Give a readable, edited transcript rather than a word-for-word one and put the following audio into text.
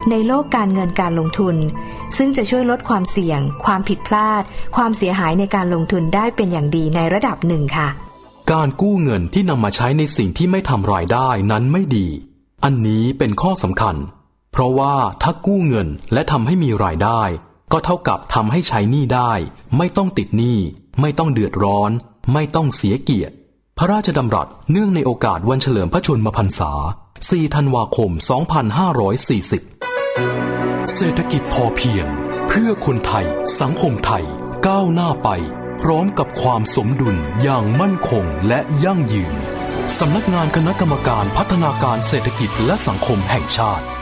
ในโลกการเงินการลงทุนซึ่งจะช่วยลดความเสี่ยงความผิดพลาดความเสียหายในการลงทุนได้เป็นอย่างดีในระดับหนึ่งค่ะการกู้เงินที่นำมาใช้ในสิ่งที่ไม่ทำรายได้นั้นไม่ดีอันนี้เป็นข้อสำคัญเพราะว่าถ้ากู้เงินและทำให้มีรายได้ก็เท่ากับทำให้ใช้หนี้ได้ไม่ต้องติดหนี้ไม่ต้องเดือดร้อนไม่ต้องเสียเกียรติพระราชดำรัสเนื่องในโอกาสวันเฉลิมพระชนมพรรษา4 ธันวาคม 2540เศรษฐกิจพอเพียงเพื่อคนไทยสังคมไทยก้าวหน้าไปพร้อมกับความสมดุลอย่างมั่นคงและยั่งยืนสำนักงานคณะกรรมการพัฒนาการเศรษฐกิจและสังคมแห่งชาติ